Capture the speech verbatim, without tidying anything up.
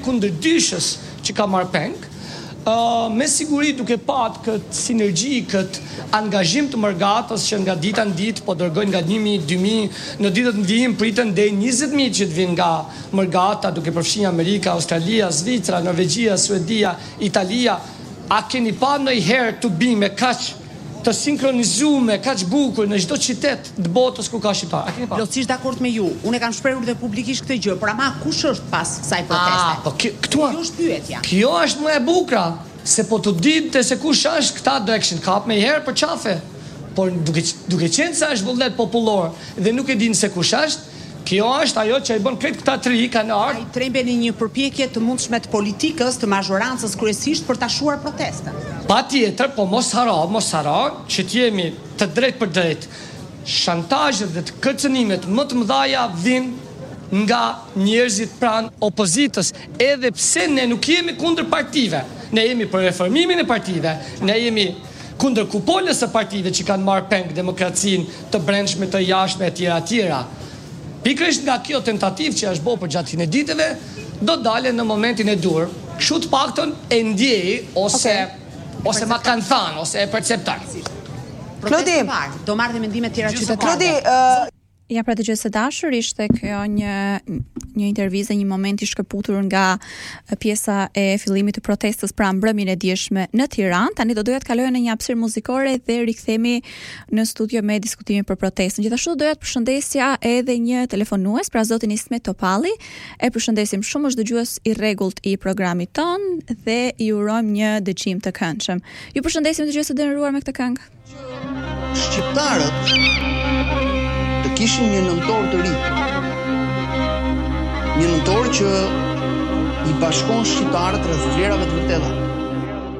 kundërdyshës që ka marrë peng, uh, me siguri duke pat këtë sinergji, këtë angazhim të Mërgatës që nga dita në ditë po dërgojnë nga një mijë, dy mijë, në ditët në vijim pritën deri njëzet mijë që të vinë nga Mërgata, duke përfshirë Amerika, Australia, Zvicra, Norvegjia, Suedia, Italia. A keni pa ndonjëherë të bime kaq të sinkronizuar, kaq bukur në çdo qytet të botës ku ka shqiptar? Plotësisht dakord me ju. Unë kam shprehur dhe publikisht këtë gjë, por ama kush është pas kësaj proteste? Ah, po këtu është pyetja. Kjo është më e bukur, se po të ditë se kush është, këta do e kishin kap me herë për qafe. Por duke duke qenë se është vullnet popullor dhe nuk e dinë se kush është, kjo është ajo që i bën këtë këta tri kanë ardhur. Ai trembeni një përpjekje të mundshme të politikës, të mazhorancës kryesisht për ta shuar protestën. Patjetër, po mos haro, mos haro që të jemi të drejtë për drejtë. Shantazhet dhe të kërcënimet më të mëdha vijnë nga njerëzit pranë opozitës, edhe pse ne nuk jemi kundër partive. Ne jemi për reformimin e partive, ne jemi kundër kupolës së partive që kanë marrë peng demokracinë të brendshme, të jashtme e tjera tjera. Pikërisht nga kjo tentativë që është bërë për gjatë ditëve, do dalë në momentin e dur. Kështu të paktën e ndjej ose okay. ose ma kanë thënë ose e percepton. Klodi, do marrë dhe mendime të tjera qytetarëve. Klodi, uh... Ja, pra dëgjues së dashur, ishte kjo një një intervistë, një moment i shkëputur nga pjesa e fillimit të protestës pra mbrëmjen e dieshme në Tiranë. Tani do doja të kalojë në një hapësirë muzikore dhe rikthehemi në studio me diskutimin për protestën. Gjithashtu doja të përshëndesja edhe një telefonues, pra zotin Ismet Topalli. E përshëndesim shumë, është dëgjues i rregullt i programit ton dhe i urojmë një dëgjim të këndshëm. Ju përshëndesim dëgjues të nderuar me këtë këngë. Shqiptarët të kishin një nëntor të ri. Një nëntor që i bashkon shqiptarët rreth vlerave të vërteta.